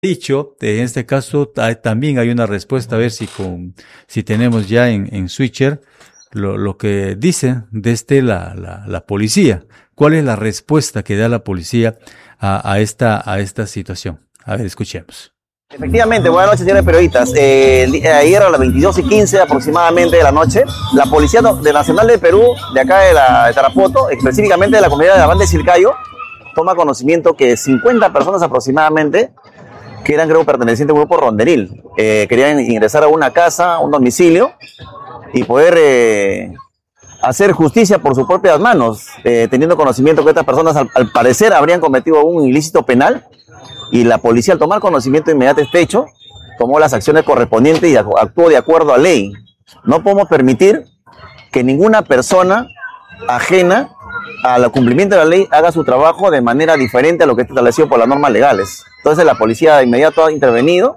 dicho, en este caso también hay una respuesta, a ver si tenemos ya en Switcher lo que dice desde la policía. ¿Cuál es la respuesta que da la policía a esta situación? A ver, escuchemos. Efectivamente, buenas noches, señores periodistas. Ayer a las 22:15 aproximadamente de la noche, la Policía Nacional de Perú, de acá de Tarapoto, específicamente de la comunidad de la Banda de Chilcayo, toma conocimiento que 50 personas aproximadamente, que eran creo pertenecientes a un grupo ronderil, querían ingresar a una casa, a un domicilio, y poder hacer justicia por sus propias manos, teniendo conocimiento que estas personas al parecer habrían cometido un ilícito penal. Y la policía, al tomar conocimiento inmediato de este hecho, tomó las acciones correspondientes y actuó de acuerdo a ley. No podemos permitir que ninguna persona ajena al cumplimiento de la ley haga su trabajo de manera diferente a lo que está establecido por las normas legales. Entonces la policía de inmediato ha intervenido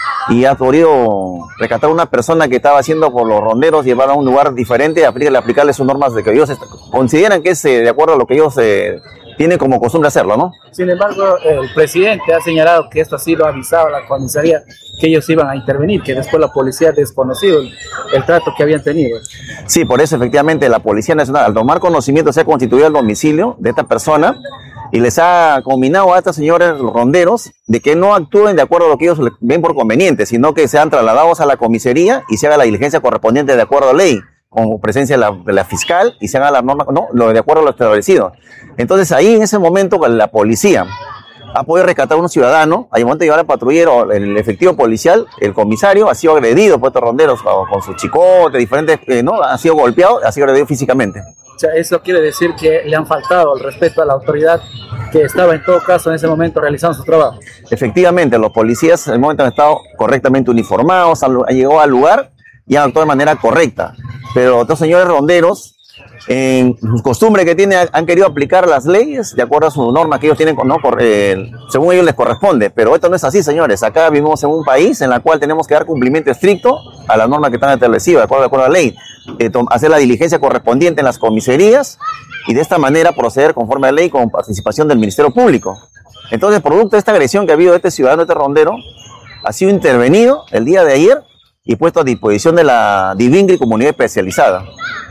y ha podido rescatar a una persona que estaba haciendo por los ronderos, llevarla a un lugar diferente, aplicarle sus normas de que ellos consideran que es de acuerdo a lo que ellos tienen como costumbre hacerlo, ¿no? Sin embargo, el presidente ha señalado que esto ha sido avisado a la comisaría, que ellos iban a intervenir, que después la policía ha desconocido el trato que habían tenido. Sí, por eso efectivamente la Policía Nacional, al tomar conocimiento, se ha constituido el domicilio de esta persona y les ha combinado a estos señores ronderos de que no actúen de acuerdo a lo que ellos ven por conveniente, sino que sean trasladados a la comisaría y se haga la diligencia correspondiente de acuerdo a ley, con presencia de la fiscal, y se haga la norma, no, lo de acuerdo a lo establecido. Entonces ahí en ese momento la policía ha podido rescatar a un ciudadano, al momento de llevar al patrullero, el efectivo policial, el comisario ha sido agredido por estos ronderos con su chicote, diferentes, ¿no? Ha sido golpeado, ha sido agredido físicamente. O sea, eso quiere decir que le han faltado el respeto a la autoridad que estaba en todo caso en ese momento realizando su trabajo. Efectivamente, los policías en el momento han estado correctamente uniformados, han llegado al lugar y han actuado de manera correcta. Pero estos señores ronderos, en sus costumbres que tienen, han querido aplicar las leyes de acuerdo a sus normas que ellos tienen, ¿no? Según ellos les corresponde. Pero esto no es así, señores. Acá vivimos en un país en el cual tenemos que dar cumplimiento estricto a las normas que están establecidas, de acuerdo a la ley. Hacer la diligencia correspondiente en las comisarías y de esta manera proceder conforme a la ley con participación del Ministerio Público. Entonces, producto de esta agresión que ha habido de este ciudadano, este rondero, ha sido intervenido el día de ayer y puesto a disposición de la Divingri Comunidad Especializada.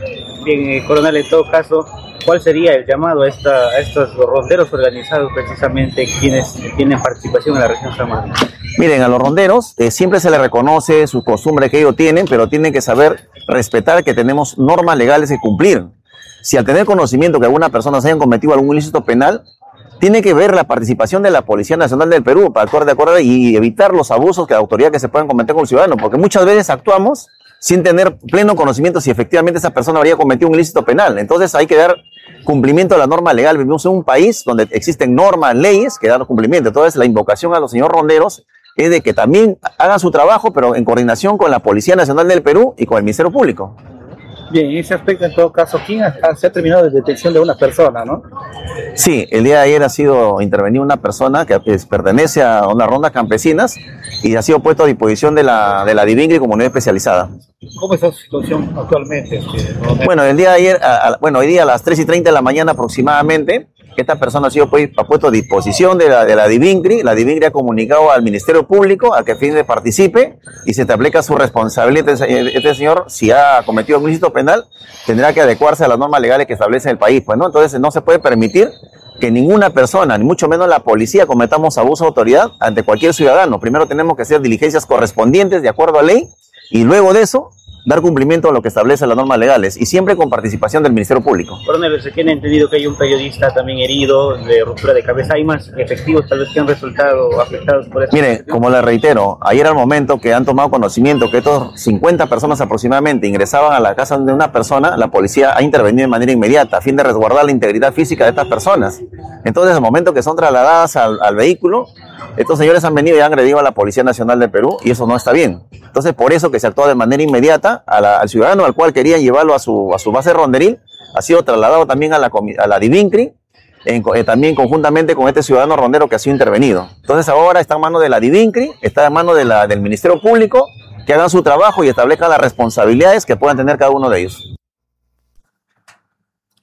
Bien, coronel, en todo caso, ¿cuál sería el llamado a estos ronderos organizados, precisamente quienes tienen participación en la región San Martín? Miren, a los ronderos siempre se les reconoce su costumbre que ellos tienen, pero tienen que saber respetar que tenemos normas legales que cumplir. Si al tener conocimiento que alguna persona se haya cometido algún ilícito penal, tiene que ver la participación de la Policía Nacional del Perú para actuar de acuerdo y evitar los abusos que la autoridad que se puedan cometer con el ciudadano, porque muchas veces actuamos sin tener pleno conocimiento si efectivamente esa persona habría cometido un ilícito penal. Entonces hay que dar cumplimiento a la norma legal. Vivimos en un país donde existen normas, leyes que dan cumplimiento. Entonces la invocación a los señores ronderos es de que también hagan su trabajo, pero en coordinación con la Policía Nacional del Perú y con el Ministerio Público. Bien, en ese aspecto, en todo caso, ¿quién se ha terminado de detención de una persona, no? Sí, el día de ayer ha sido intervenida una persona que pertenece a una ronda campesinas y ha sido puesto a disposición de la Divingri Comunidad Especializada. ¿Cómo es esa situación actualmente? Bueno, el día de ayer, hoy día a las 3:30 de la mañana aproximadamente, esta persona ha sido puesto a disposición de la Divingri. La Divingri ha comunicado al Ministerio Público a que fin de participe y se te aplica su responsabilidad. Este señor, si ha cometido un ilícito penal, tendrá que adecuarse a las normas legales que establece el país, pues, ¿no? Entonces no se puede permitir que ninguna persona, ni mucho menos la policía, cometamos abuso de autoridad ante cualquier ciudadano. Primero tenemos que hacer diligencias correspondientes de acuerdo a ley y luego de eso dar cumplimiento a lo que establecen las normas legales y siempre con participación del Ministerio Público. Coronel, se tiene entendido que hay un periodista también herido de ruptura de cabeza. ¿Hay más efectivos tal vez que han resultado afectados por esto? Mire, como le reitero, ayer al momento que han tomado conocimiento que estos 50 personas aproximadamente ingresaban a la casa de una persona, la policía ha intervenido de manera inmediata a fin de resguardar la integridad física de estas personas. Entonces, al momento que son trasladadas al vehículo, estos señores han venido y han agredido a la Policía Nacional del Perú y eso no está bien. Entonces, por eso que se actuó de manera inmediata al ciudadano al cual querían llevarlo a su base ronderil, ha sido trasladado también a la Divingri, también conjuntamente con este ciudadano rondero que ha sido intervenido. Entonces ahora está en manos de la Divingri, está en manos del Ministerio Público, que hagan su trabajo y establezcan las responsabilidades que puedan tener cada uno de ellos.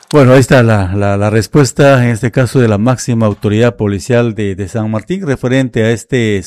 Bueno, ahí está la respuesta, en este caso de la máxima autoridad policial de San Martín, referente a este